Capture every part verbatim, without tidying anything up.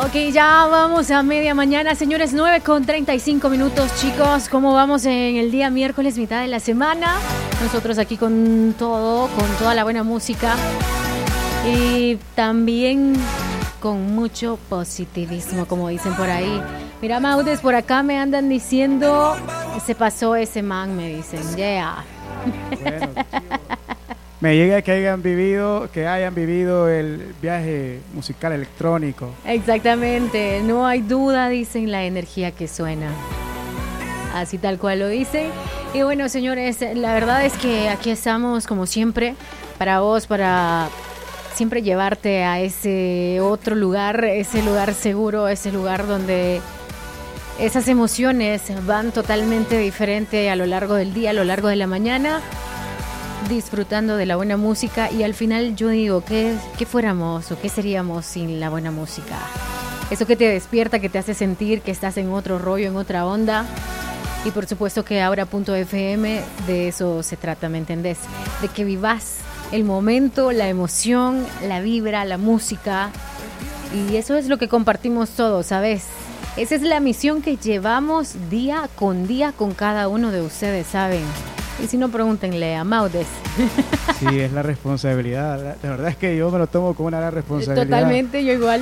Ok, ya vamos a media mañana, señores, nueve con treinta y cinco minutos, chicos. ¿Cómo vamos en el día miércoles, mitad de la semana? Nosotros aquí con todo, con toda la buena música y también con mucho positivismo, como dicen por ahí. Mira, Maudes, por acá me andan diciendo, se pasó ese man, me dicen, yeah. Bueno, me llega que hayan vivido, que hayan vivido el viaje musical electrónico. Exactamente, no hay duda, dicen, la energía que suena. Así tal cual lo dicen. Y bueno, señores, la verdad es que aquí estamos como siempre para vos, para siempre llevarte a ese otro lugar, ese lugar seguro, ese lugar donde esas emociones van totalmente diferente a lo largo del día, a lo largo de la mañana, disfrutando de la buena música. Y al final yo digo, ¿qué, qué fuéramos o qué seríamos sin la buena música? Eso que te despierta, que te hace sentir que estás en otro rollo, en otra onda. Y por supuesto que ahora punto efe eme de eso se trata, ¿me entendés? De que vivas el momento, la emoción, la vibra, la música. Y eso es lo que compartimos todos, ¿sabes? Esa es la misión que llevamos día con día con cada uno de ustedes, ¿saben? Y si no, pregúntenle a Maudes. Sí, es la responsabilidad. La verdad es que yo me lo tomo como una gran responsabilidad. Totalmente, yo igual.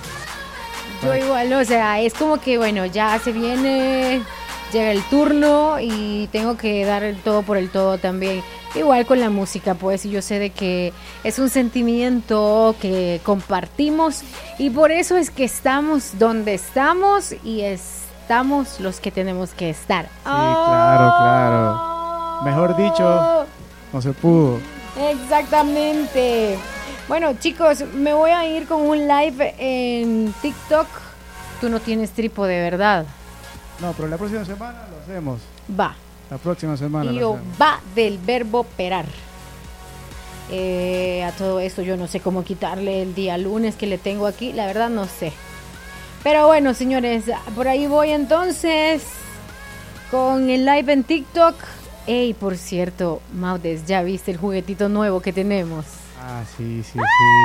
Yo igual, o sea, es como que, bueno, ya se viene, llega el turno y tengo que dar el todo por el todo también. Igual con la música, pues, y yo sé de que es un sentimiento que compartimos y por eso es que estamos donde estamos y estamos los que tenemos que estar. Sí, claro, claro. Mejor dicho, no se pudo. Exactamente. Bueno, chicos, me voy a ir con un live en TikTok. Tú no tienes trípode, ¿verdad? No, pero la próxima semana lo hacemos. Va. La próxima semana. Y yo va del verbo perar. Eh, a todo esto yo no sé cómo quitarle el día lunes que le tengo aquí. La verdad no sé. Pero bueno, señores, por ahí voy entonces con el live en TikTok. Ey, por cierto, Maudes, ¿ya viste el juguetito nuevo que tenemos? Ah, sí, sí, sí.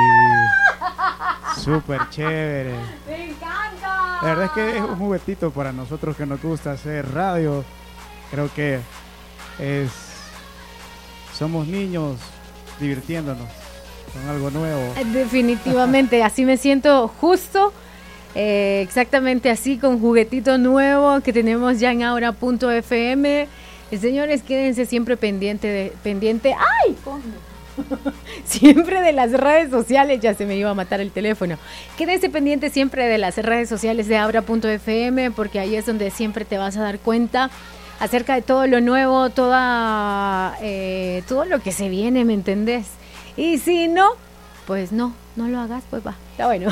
Súper chévere. ¡Me encanta! La verdad es que es un juguetito para nosotros que nos gusta hacer radio. Creo que es somos niños divirtiéndonos con algo nuevo. Definitivamente, así me siento justo, eh, exactamente así, con juguetito nuevo que tenemos ya en ahora punto efe eme. Eh, señores, quédense siempre pendiente de pendiente. ¡Ay! ¿Cómo? Siempre de las redes sociales, ya se me iba a matar el teléfono. Quédense pendientes siempre de las redes sociales de ahora punto efe eme, porque ahí es donde siempre te vas a dar cuenta acerca de todo lo nuevo, toda, eh, todo lo que se viene, ¿me entendés? Y si no, pues no, no lo hagas, pues va, está bueno.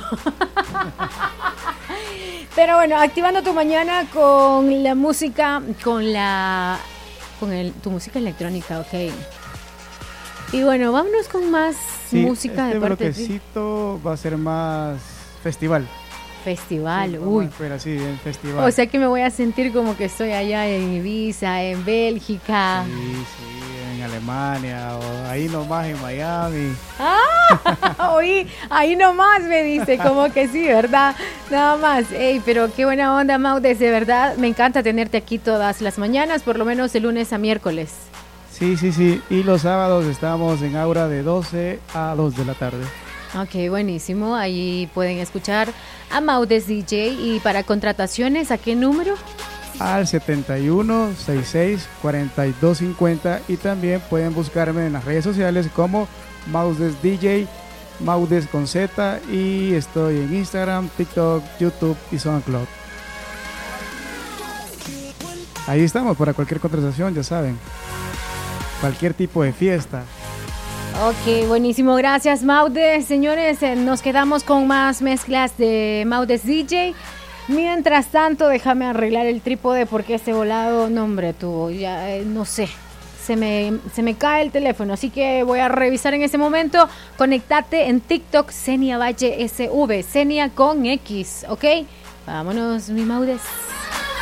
Pero bueno, activando tu mañana con la música, con la, con el, tu música electrónica, ok. Y bueno, vámonos con más sí, música este de parte de ti. bloquecito va a ser más festival. Festival, sí, uy. Pero sí, en festival. O sea que me voy a sentir como que estoy allá en Ibiza, en Bélgica. Sí, sí, en Alemania, o ahí nomás en Miami. Ah, oí, ahí nomás me dice, como que sí, ¿verdad? Nada más. Ey, pero qué buena onda, Maudes, de verdad. Me encanta tenerte aquí todas las mañanas, por lo menos de lunes a miércoles. Sí, sí, sí. Y los sábados estamos en Aura de doce a dos de la tarde. Ok, buenísimo. Ahí pueden escuchar a Maudes D J. Y para contrataciones, ¿a qué número? Al setenta y uno, sesenta y seis, cuarenta y dos cincuenta. Y también pueden buscarme en las redes sociales como Maudes D J, Maudes con Z. Y estoy en Instagram, TikTok, YouTube y SoundCloud. Ahí estamos para cualquier contratación, ya saben. Cualquier tipo de fiesta. Ok, buenísimo, gracias Maudes. Señores, eh, nos quedamos con más mezclas de Maudes D J. Mientras tanto, déjame arreglar el trípode porque este volado, no hombre, tú, ya eh, no sé, se me, se me cae el teléfono, así que voy a revisar en ese momento. Conectate en TikTok, Xenia Valle S V, Xenia con X, ¿ok? Vámonos, mi Maudes.